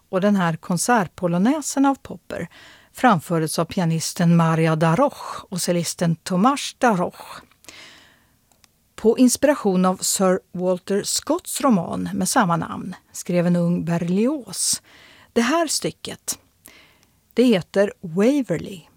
och den här konsertpolonäsen av Popper framfördes av pianisten Maria Daroch och cellisten Tomasz Daroch. På inspiration av Sir Walter Scotts roman med samma namn skrev en ung Berlioz det här stycket. Det heter Waverley.